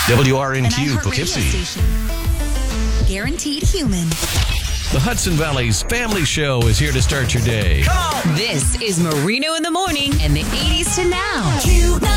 WRNQ Poughkeepsie. Station. Guaranteed human. The Hudson Valley's Family Show is here to start your day. This is Marino in the Morning and the 80s to now.